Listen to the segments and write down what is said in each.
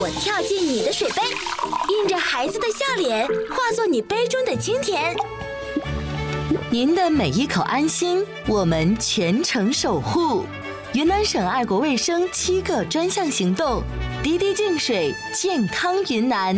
我跳进你的水杯，映着孩子的笑脸，化作你杯中的清甜。 您的每一口安心，我们全程守护。云南省爱国卫生7个专项行动，滴滴净水，健康云南。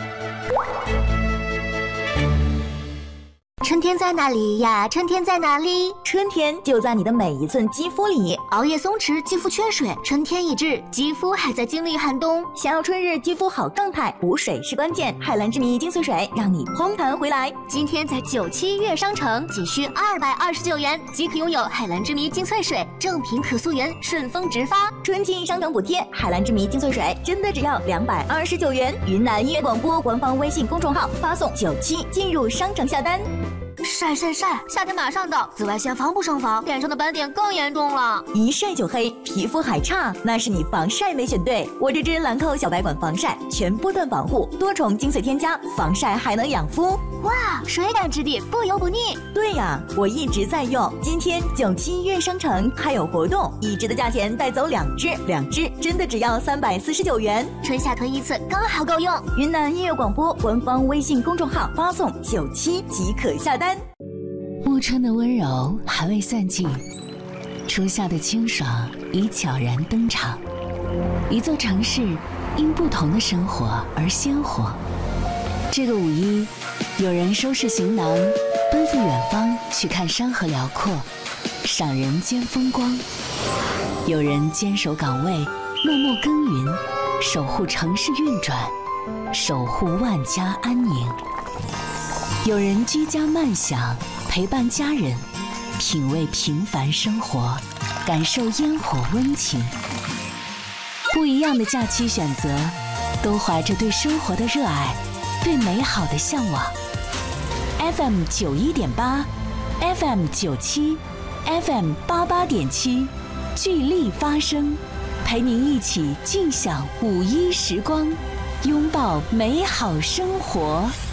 春天在哪里呀？春天在哪里？ 春天就在你的每一寸肌肤里。 熬夜松弛，肌肤缺水，春天已至，肌肤还在经历寒冬。 想要春日肌肤好状态，补水是关键。海蓝之谜精粹水让你嘭弹回来。 今天在97悦商城仅需229元即可拥有海蓝之谜精粹水，正品可溯源，顺丰直发。 春季商城补贴，海蓝之谜精粹水真的只要229元。云南音乐广播官方微信公众号发送97进入商城下单。 晒，夏天马上到，紫外线防不胜防，脸上的斑点更严重了。 一晒就黑，皮肤还差，那是你防晒没选对。我这支兰蔻小白管防晒，全波段防护，多重精粹添加，防晒还能养肤。 哇，水感质地，不油不腻。 对呀，我一直在用。今天97悦商城还有活动，1支的价钱带走2支，2支真的只要349元。 春夏囤1次刚好够用。 云南音乐广播官方微信公众号发送97即可下单。 暮春的温柔还未散尽，初夏的清爽已悄然登场。一座城市因不同的生活而鲜活。这个5·1，有人收拾行囊，奔赴远方去看山河辽阔，赏人间风光；有人坚守岗位，默默耕耘，守护城市运转，守护万家安宁；有人居家慢享，陪伴家人，品味平凡生活，感受烟火温情。不一样的假期选择，都怀着对生活的热爱，对美好的向往。FM 91.8 FM 97 FM 88.7，聚力发声，陪您一起尽享5·1时光，拥抱美好生活。